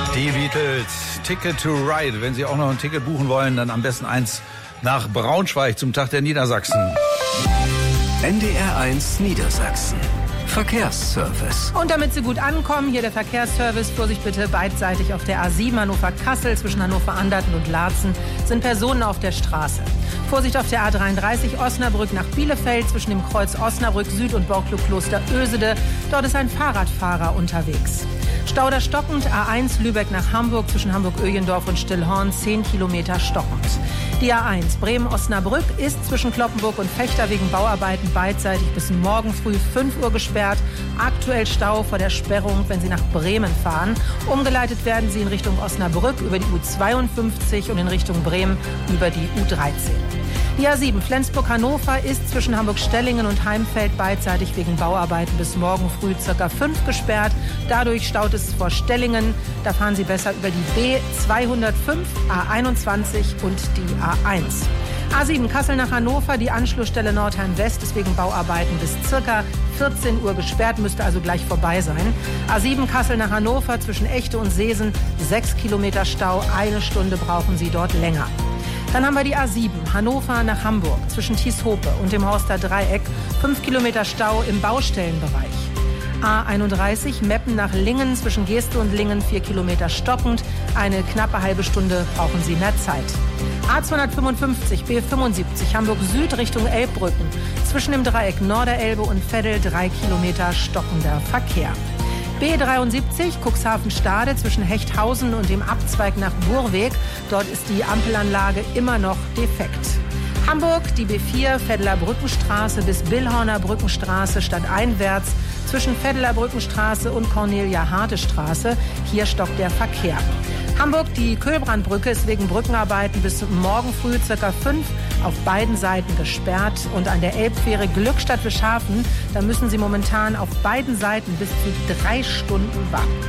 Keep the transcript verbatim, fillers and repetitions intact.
Die Beatles, Ticket to Ride. Wenn Sie auch noch ein Ticket buchen wollen, dann am besten eins nach Braunschweig zum Tag der Niedersachsen. N D R eins Niedersachsen. Verkehrsservice. Und damit Sie gut ankommen, hier der Verkehrsservice. Vorsicht bitte, beidseitig auf der A sieben Hannover-Kassel zwischen Hannover-Anderten und Laatzen sind Personen auf der Straße. Vorsicht auf der A dreiunddreißig Osnabrück nach Bielefeld zwischen dem Kreuz Osnabrück Süd und Borklo-Kloster Ösede. Dort ist ein Fahrradfahrer unterwegs. Stauder stockend, A eins Lübeck nach Hamburg zwischen Hamburg-Öjendorf und Stillhorn, zehn Kilometer stockend. Die A eins Bremen-Osnabrück ist zwischen Cloppenburg und Vechta wegen Bauarbeiten beidseitig bis morgen früh fünf Uhr gesperrt. Aktuell Stau vor der Sperrung, wenn Sie nach Bremen fahren. Umgeleitet werden Sie in Richtung Osnabrück über die U zweiundfünfzig und in Richtung Bremen über die U dreizehn. Die A sieben Flensburg-Hannover ist zwischen Hamburg-Stellingen und Heimfeld beidseitig wegen Bauarbeiten bis morgen früh ca. fünf gesperrt. Dadurch staut es vor Stellingen. Da fahren Sie besser über die B zweihundertfünf, A einundzwanzig und die A eins. A sieben Kassel nach Hannover, die Anschlussstelle Nordheim West ist wegen Bauarbeiten bis ca. vierzehn Uhr gesperrt, müsste also gleich vorbei sein. A sieben Kassel nach Hannover zwischen Echte und Seesen, sechs Kilometer Stau, eine Stunde brauchen Sie dort länger. Dann haben wir die A sieben Hannover nach Hamburg zwischen Thieshope und dem Horster Dreieck, fünf Kilometer Stau im Baustellenbereich. A einunddreißig Meppen nach Lingen zwischen Geeste und Lingen, vier Kilometer stockend, eine knappe halbe Stunde brauchen Sie mehr Zeit. A zweihundertfünfundfünfzig B fünfundsiebzig Hamburg Süd Richtung Elbbrücken zwischen dem Dreieck Norderelbe und Veddel, drei Kilometer stockender Verkehr. B dreiundsiebzig Cuxhaven-Stade zwischen Hechthausen und dem Abzweig nach Burweg. Dort ist die Ampelanlage immer noch defekt. Hamburg, die B vier Veddeler Brückenstraße bis Billhorner Brückenstraße stadteinwärts zwischen Veddeler Brückenstraße und Cornelia-Harte-Straße. Hier stockt der Verkehr. Hamburg, die Köhlbrandbrücke ist wegen Brückenarbeiten bis morgen früh ca. fünf auf beiden Seiten gesperrt. Und an der Elbfähre Glückstadt-Wischhafen, da müssen Sie momentan auf beiden Seiten bis zu drei Stunden warten.